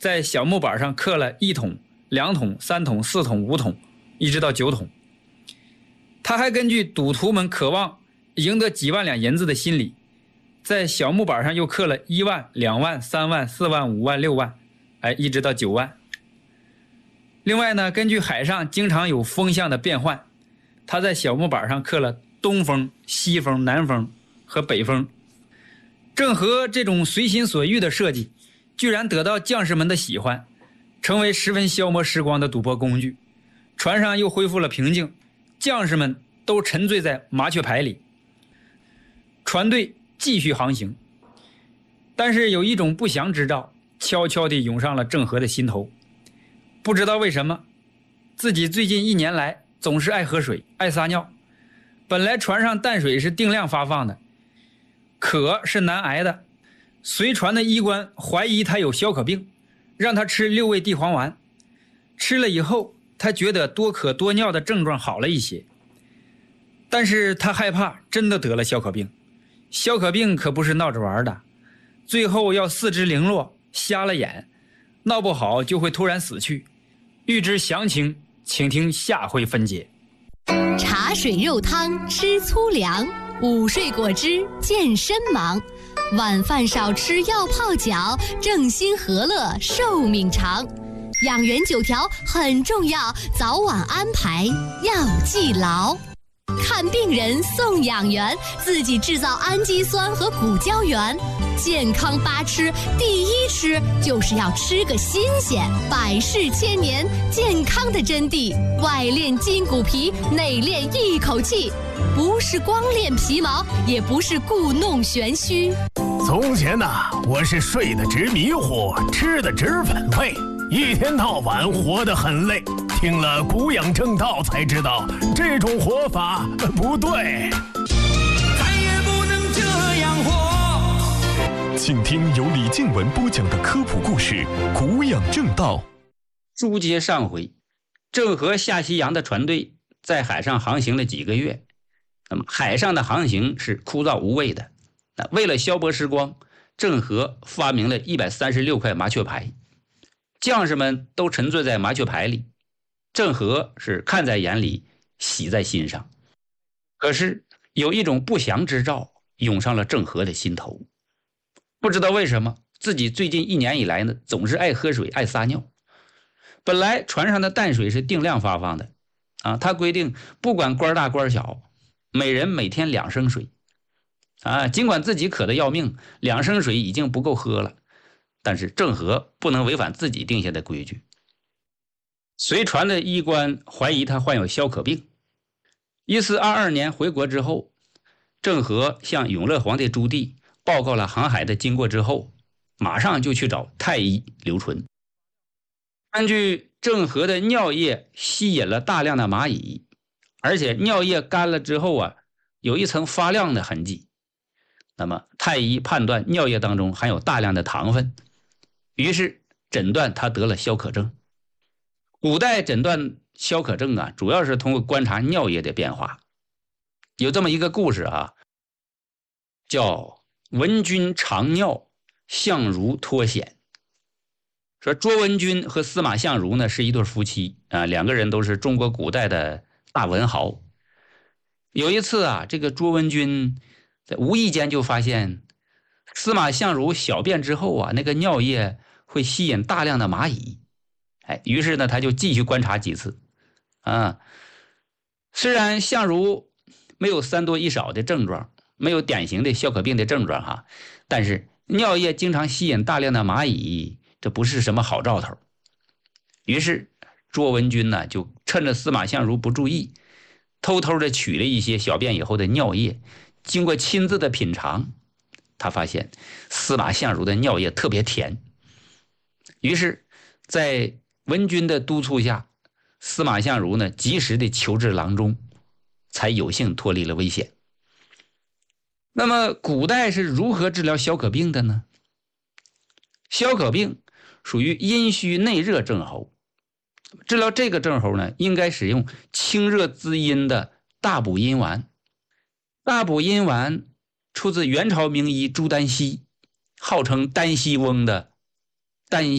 在小木板上刻了1桶、2桶、3桶、4桶、5桶，一直到9桶。他还根据赌徒们渴望赢得几万两银子的心理，在小木板上又刻了1万、2万、3万、4万、5万、6万，一直到9万。另外呢，根据海上经常有风向的变换，他在小木板上刻了东风、西风、南风和北风。郑和这种随心所欲的设计，居然得到将士们的喜欢，成为十分消磨时光的赌博工具。船上又恢复了平静，将士们都沉醉在麻雀牌里。船队继续航行，但是有一种不祥之兆悄悄地涌上了郑和的心头。不知道为什么，自己最近1年来总是爱喝水，爱撒尿。本来船上淡水是定量发放的，渴是难挨的。随船的医官怀疑他有消渴病，让他吃6味地黄丸。吃了以后，他觉得多渴多尿的症状好了一些，但是他害怕真的得了消渴病。消渴病可不是闹着玩的，最后要四肢零落，瞎了眼，闹不好就会突然死去。欲知详情，请听下回分解。 茶水肉汤吃粗粮，午睡果汁健身忙，晚饭少吃药泡脚，正心和乐寿命长。养元9条很重要，早晚安排要记牢。看病人送养元，自己制造氨基酸和骨胶原。健康8吃，第1吃就是要吃个新鲜，百世千年健康的真谛。外练筋骨皮，内练一口气，不是光练皮毛，也不是故弄玄虚。 从前呐，我是睡得直迷糊，吃得直反胃，一天到晚活得很累。听了古养正道才知道，这种活法不对， 再也不能这样活。 请听由李静文播讲的科普故事《古养正道》。 书接上回，郑和下西洋的船队在海上航行了几个月。那么海上的航行是枯燥无味的，为了消磨时光，郑和发明了136块麻雀牌，将士们都沉醉在麻雀牌里。郑和是看在眼里，喜在心上。可是有一种不祥之兆涌上了郑和的心头。不知道为什么，自己最近1年以来呢，总是爱喝水，爱撒尿。本来船上的淡水是定量发放的他规定不管官大官小，每人每天2升水尽管自己渴得要命，2升水已经不够喝了，但是郑和不能违反自己定下的规矩。随船的医官怀疑他患有消渴病。1422年回国之后，郑和向永乐皇帝朱棣报告了航海的经过之后，马上就去找太医刘纯。根据郑和的尿液吸引了大量的蚂蚁，而且尿液干了之后有一层发亮的痕迹。那么太医判断尿液当中含有大量的糖分，于是诊断他得了消渴症。古代诊断消渴症主要是通过观察尿液的变化。有这么一个故事叫文君尝尿，相如脱险。说卓文君和司马相如呢是一对夫妻2个人都是中国古代的大文豪。有一次这个卓文君在无意间就发现司马相如小便之后那个尿液会吸引大量的蚂蚁。于是呢他就继续观察几次虽然相如没有3多1少的症状，没有典型的消渴病的症状但是尿液经常吸引大量的蚂蚁，这不是什么好兆头。于是卓文君呢就趁着司马相如不注意，偷偷的取了一些小便以后的尿液，经过亲自的品尝，他发现司马相如的尿液特别甜。于是在文君的督促下，司马相如呢及时的求至郎中，才有幸脱离了危险。那么古代是如何治疗消渴病的呢？消渴病属于阴虚内热症候，治疗这个症候呢，应该使用清热滋阴的大补阴丸。大补阴丸出自元朝名医朱丹溪，号称丹溪翁的丹